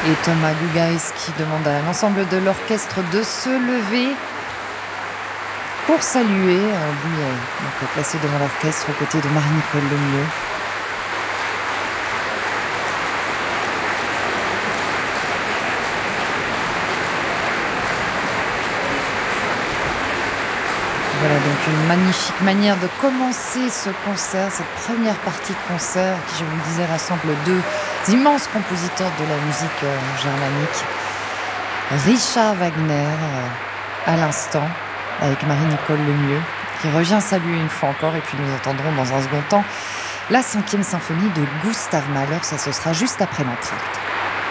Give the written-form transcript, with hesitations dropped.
Et Thomas Gugais qui demande à l'ensemble de l'orchestre de se lever pour saluer lui, donc placé devant l'orchestre aux côtés de Marie-Nicole Lemieux. Voilà donc une magnifique manière de commencer ce concert, cette première partie de concert qui, je vous le disais, rassemble deux immenses compositeurs de la musique germanique. Richard Wagner à l'instant avec Marie-Nicole Lemieux qui revient saluer une fois encore, et puis nous entendrons dans un second temps la 5e symphonie de Gustav Mahler. Ça, ce sera juste après l'entracte.